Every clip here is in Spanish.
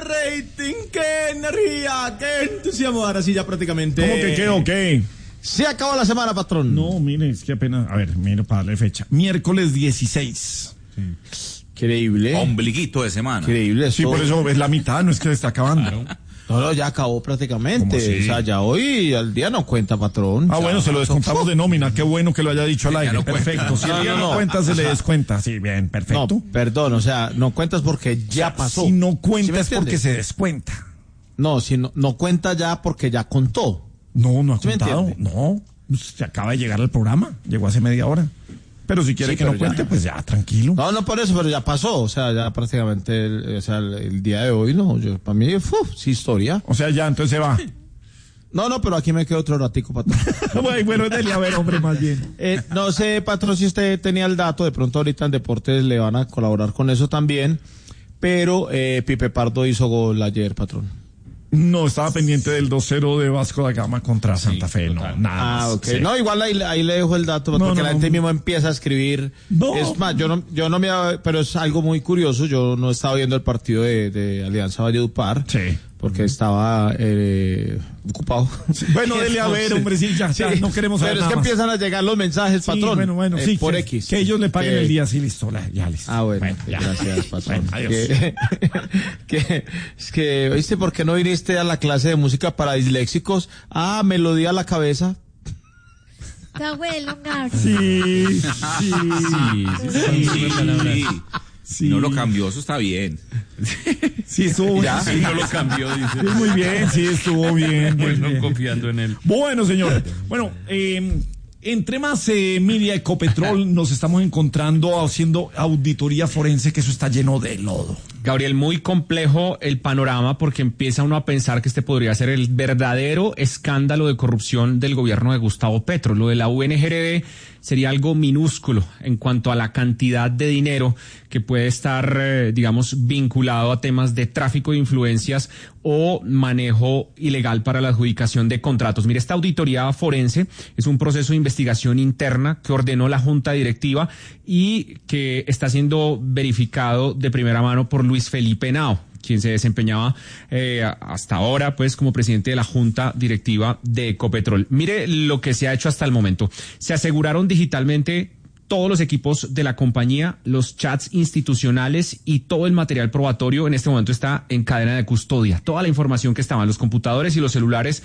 rating, qué energía, qué entusiasmo. Ahora sí, ya prácticamente. ¿Cómo que qué o qué? Se acabó la semana, patrón. No, mire, es que apenas. A ver, mire, para darle fecha. Miércoles 16. Sí. Increíble. Ombliguito de semana. Increíble. Sí, por eso es la mitad, no es que está acabando. No, ya acabó prácticamente. ¿Cómo así? O sea, ya hoy al día no cuenta, patrón. Ah, bueno, se lo descontamos de nómina. Qué bueno que lo haya dicho al aire. no Perfecto. Si el día no cuenta, se le descuenta. Sí, bien, perfecto. No, perdón, o sea, no cuentas porque ya pasó. Si no cuenta ¿Sí es porque se descuenta. No, si no cuenta ya porque ya contó. No, no ha ¿Sí me contado. entiende? No, se acaba de llegar al programa. Llegó hace media hora. Pero si quiere Sí, que no pero ya. cuente, pues ya, tranquilo. No por eso, pero ya pasó. O sea, ya prácticamente, el día de hoy, no. Para mí, sí, historia. O sea, ya, entonces se va. No, pero aquí me quedo otro ratico, patrón. Bueno, dele a ver, hombre, más bien. No sé, patrón, si usted tenía el dato, de pronto ahorita en Deportes le van a colaborar con eso también, pero Pipe Pardo hizo gol ayer, patrón. No, estaba pendiente del 2-0 de Vasco da Gama contra Santa Fe, no, nada más. Ok. Sí. No, igual ahí le dejo el dato, porque la gente mismo empieza a escribir. No. Es más, yo no me, pero es algo muy curioso, yo no estaba viendo el partido de Alianza Valledupar. Sí. Porque estaba ocupado. Bueno, dele a ver, hombre, sí, ya, no queremos saber pero es que nada más. empiezan a llegar los mensajes, Sí, patrón. bueno, sí. Por que, X. Que ellos le paguen Que- el día, sí, listo, ya listo. Ah, bueno, ya. gracias, patrón. Bueno, adiós. Es que, ¿viste por qué no viniste a la clase de música para disléxicos? Ah, melodía a la cabeza. Está bueno, Gabriel. Sí. Sí. No lo cambió, eso está bien. Sí, estuvo bien. ¿Ya? Sí, No lo cambió, dice. sí, muy bien, sí, estuvo bien. muy Bueno, bien. confiando en él. Bueno, señor. Bueno, entre más media Ecopetrol nos estamos encontrando haciendo auditoría forense, que eso está lleno de lodo. Gabriel, muy complejo el panorama porque empieza uno a pensar que este podría ser el verdadero escándalo de corrupción del gobierno de Gustavo Petro. Lo de la UNGRD sería algo minúsculo en cuanto a la cantidad de dinero que puede estar, digamos, vinculado a temas de tráfico de influencias o manejo ilegal para la adjudicación de contratos. Mire, esta auditoría forense es un proceso de investigación interna que ordenó la Junta Directiva y que está siendo verificado de primera mano por Luis Felipe Henao, quien se desempeñaba hasta ahora pues como presidente de la Junta Directiva de Ecopetrol. Mire lo que se ha hecho hasta el momento. Se aseguraron digitalmente todos los equipos de la compañía, los chats institucionales y todo el material probatorio en este momento está en cadena de custodia. Toda la información que estaba en los computadores y los celulares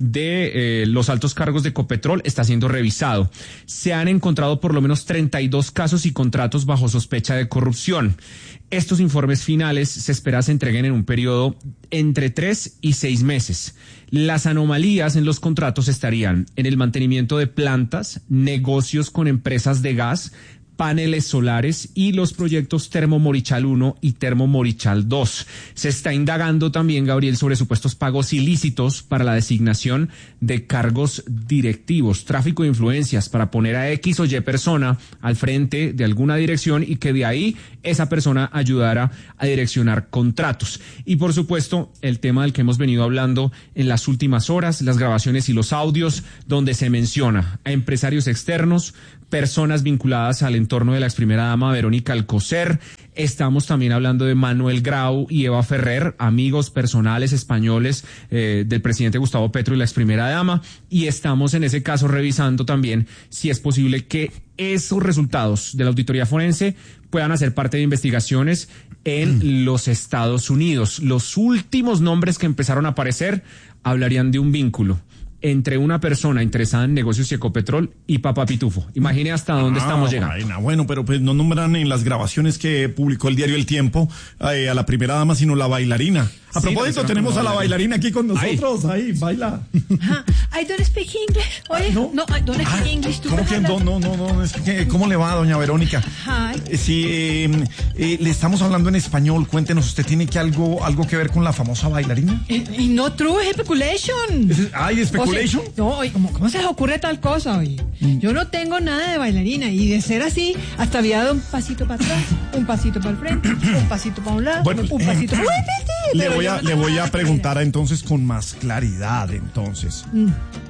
de los altos cargos de Ecopetrol está siendo revisado. Se han encontrado por lo menos 32 casos y contratos bajo sospecha de corrupción. Estos informes finales se espera se entreguen en un periodo entre 3 y 6 meses. Las anomalías en los contratos estarían en el mantenimiento de plantas, negocios con empresas de gas, paneles solares y los proyectos Termo Morichal 1 y Termo Morichal 2. Se está indagando también, Gabriel, sobre supuestos pagos ilícitos para la designación de cargos directivos, tráfico de influencias para poner a X o Y persona al frente de alguna dirección y que de ahí esa persona ayudara a direccionar contratos. Y por supuesto, el tema del que hemos venido hablando en las últimas horas, las grabaciones y los audios donde se menciona a empresarios externos, personas vinculadas al entorno de la ex primera dama Verónica Alcocer. Estamos también hablando de Manuel Grau y Eva Ferrer, amigos personales españoles del presidente Gustavo Petro y la ex primera dama. Y estamos en ese caso revisando también si es posible que esos resultados de la auditoría forense puedan hacer parte de investigaciones en los Estados Unidos. Los últimos nombres que empezaron a aparecer hablarían de un vínculo entre una persona interesada en negocios y Ecopetrol y Papá Pitufo. Imagine hasta dónde estamos llegando. Bueno, pero pues no nombran en las grabaciones que publicó el diario El Tiempo a la primera dama, sino la bailarina. A propósito, tenemos a la bailarina aquí con nosotros. Ahí, baila. I don't speak English. Oye, no, I don't speak English. ¿Cómo que no? Es que, ¿cómo le va, doña Verónica? Hi. Sí, le estamos hablando en español. Cuéntenos, ¿usted tiene que algo que ver con la famosa bailarina? Y no true, es speculation. ¿Speculation? No, oye, ¿cómo se les ocurre tal cosa? Oye? Yo no tengo nada de bailarina y de ser así, hasta había dado un pasito para atrás, un pasito para el frente, un pasito para un lado, Bueno, un pasito para le voy a preguntar entonces con más claridad, entonces.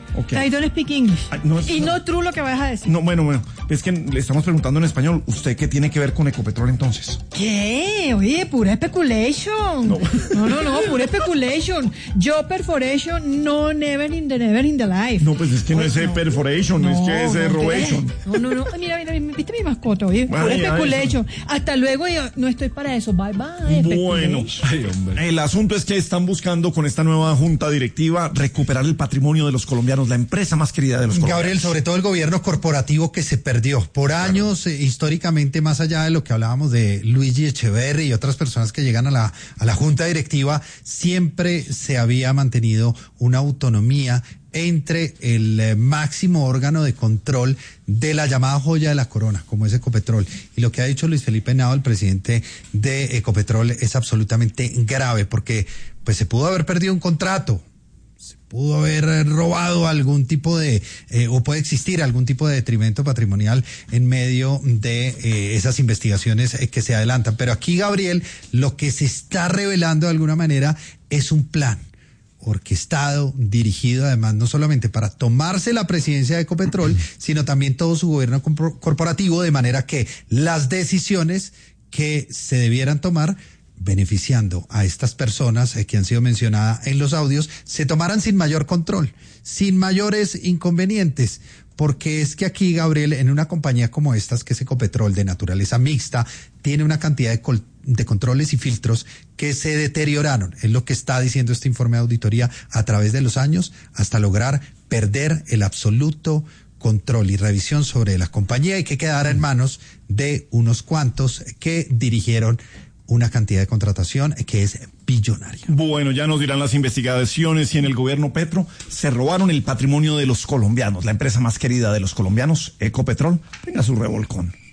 Okay. I don't speak English. No, no true lo que vas a decir. No, bueno, es que le estamos preguntando en español. ¿Usted qué tiene que ver con Ecopetrol entonces? ¿Qué? Oye, pura speculation. No, pura speculation. Yo perforation, no, never in the life. No, pues es que no es perforation, es que es robation. No. Mira, ¿viste mi mascota? Oye, pura speculation. Hasta luego, yo no estoy para eso. Bye. Bueno, el asunto es que están buscando con esta nueva junta directiva recuperar el patrimonio de los colombianos, la empresa más querida de los colombianos. Gabriel, sobre todo el gobierno corporativo que se perdió por años, históricamente, más allá de lo que hablábamos de Luigi Echeverri y otras personas que llegan a la junta directiva, siempre se había mantenido una autonomía entre el máximo órgano de control de la llamada joya de la corona, como es Ecopetrol. Y lo que ha dicho Luis Felipe Henao, el presidente de Ecopetrol, es absolutamente grave, porque pues se pudo haber perdido un contrato, se pudo haber robado algún tipo de, o puede existir algún tipo de detrimento patrimonial en medio de esas investigaciones que se adelantan. Pero aquí, Gabriel, lo que se está revelando de alguna manera es un plan orquestado, dirigido además no solamente para tomarse la presidencia de Ecopetrol, sino también todo su gobierno corporativo, de manera que las decisiones que se debieran tomar beneficiando a estas personas que han sido mencionadas en los audios, se tomaran sin mayor control, sin mayores inconvenientes. Porque es que aquí, Gabriel, en una compañía como estas, que es Ecopetrol, de naturaleza mixta, tiene una cantidad de controles y filtros que se deterioraron. Es lo que está diciendo este informe de auditoría a través de los años, hasta lograr perder el absoluto control y revisión sobre la compañía y que quedara en manos de unos cuantos que dirigieron una cantidad de contratación que es billonaria. Bueno, ya nos dirán las investigaciones si en el gobierno Petro se robaron el patrimonio de los colombianos, la empresa más querida de los colombianos, Ecopetrol. Venga su revolcón.